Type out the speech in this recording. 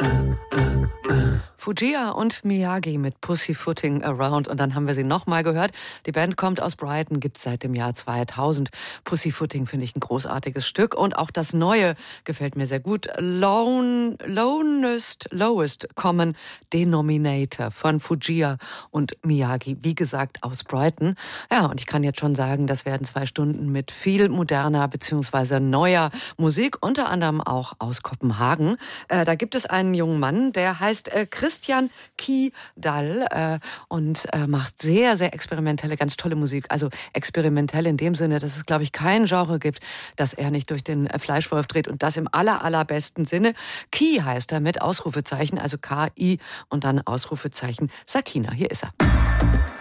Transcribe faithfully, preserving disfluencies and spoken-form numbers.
Fujia und Miyagi mit Pussyfooting Around. Und dann haben wir sie nochmal gehört. Die Band kommt aus Brighton, gibt es seit dem Jahr zweitausend. Pussyfooting finde ich ein großartiges Stück. Und auch das Neue gefällt mir sehr gut. Lone, Lowest, Lowest Common Denominator von Fujia und Miyagi. Wie gesagt, aus Brighton. Ja, und ich kann jetzt schon sagen, das werden zwei Stunden mit viel moderner bzw. neuer Musik, unter anderem auch aus Kopenhagen. Äh, da gibt es einen jungen Mann, der heißt äh, Christian Kiedal äh, und äh, macht sehr, sehr experimentelle, ganz tolle Musik. Also experimentell in dem Sinne, dass es, glaube ich, kein Genre gibt, das er nicht durch den äh, Fleischwolf dreht. Und das im aller, allerbesten Sinne. Ki heißt er mit Ausrufezeichen, also K I und dann Ausrufezeichen Sakina. Hier ist er.